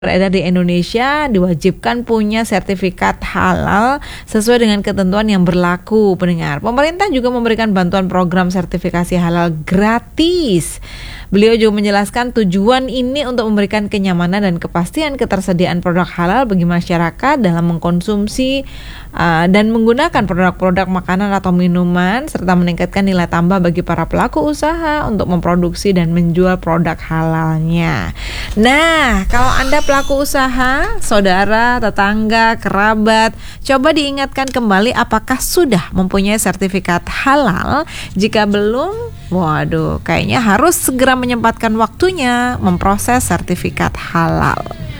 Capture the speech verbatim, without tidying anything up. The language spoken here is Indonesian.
beredar di Indonesia diwajibkan punya sertifikat halal sesuai dengan ketentuan yang berlaku, pendengar. Pemerintah juga memberikan bantuan program sertifikasi halal gratis. Beliau juga menjelaskan tujuan ini untuk memberikan kenyamanan dan kepastian ketersediaan produk halal bagi masyarakat dalam mengkonsumsi uh, dan menggunakan produk-produk makanan atau minuman, serta meningkatkan nilai tambah bagi para pelaku usaha untuk memproduksi dan menjual produk halalnya. Nah, kalau Anda pelaku usaha, saudara, tetangga, kerabat, coba diingatkan kembali apakah sudah mempunyai sertifikat halal. Jika belum, waduh, kayaknya harus segera menyempatkan waktunya memproses sertifikat halal.